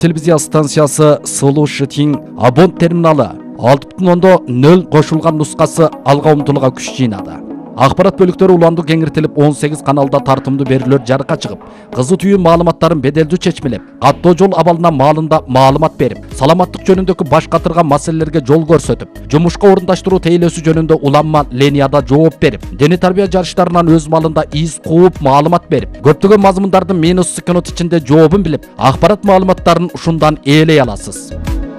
Телевизия станциясы Сулу Шытин абон терминалы 6.0 қошылған нұсқасы алға ұмтылыға күш жинады. Ақпарат бөліктері уланды кеңіртіліп 18 каналда тартымды берілер жарыққа шығып, қызы түйін маалыматтарын беделді чечмелеп, қаттоо жол абалына малында маалымат беріп, саламаттық жөнүндөгү баш катырган маселелерге жол көрсөтүп, жумушка орундаштыруу тейлөөсү жөнүндө уланма ленияда жооп берип, дене тарбия жарыштарынан өз малында из кууп маалымат берип, көптөгөн мазмундардын минус секунд ичинде жообун билип, ақпарат маалыматтарын ушундан ээлей аласыз.